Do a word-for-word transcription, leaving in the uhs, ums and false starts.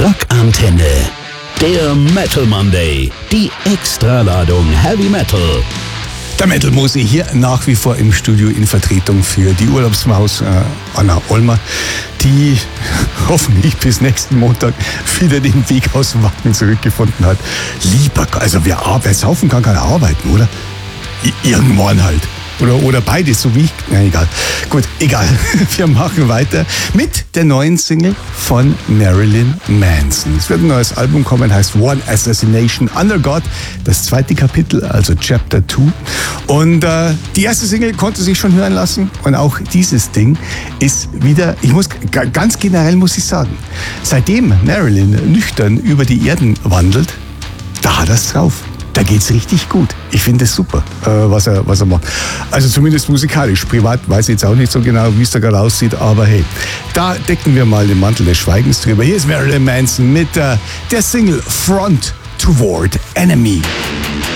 Rockantenne. Der Metal Monday. Die Extraladung Heavy Metal. Der Metal Musi hier nach wie vor im Studio in Vertretung für die Urlaubsmaus äh, Anna Olmer, die hoffentlich bis nächsten Montag wieder den Weg aus Wacken zurückgefunden hat. Lieber, also wer, wer saufen kann, kann arbeiten, oder? I- irgendwann halt. Oder, oder beides, so wie ich. Na, egal. Gut, egal. Wir machen weiter mit der neuen Single von Marilyn Manson. Es wird ein neues Album kommen, heißt One Assassination Under God. Das zweite Kapitel, also Chapter zwei. Und äh, die erste Single konnte sich schon hören lassen. Und auch dieses Ding ist wieder, ich muss, g- ganz generell muss ich sagen, seitdem Marilyn nüchtern über die Erden wandelt, da hat er's drauf. Da geht's richtig gut. Ich finde es super, äh, was er, was er macht. Also zumindest musikalisch. Privat weiß ich jetzt auch nicht so genau, wie es da gerade aussieht, aber hey, da decken wir mal den Mantel des Schweigens drüber. Hier ist Marilyn Manson mit äh, der Single Front Toward Enemy.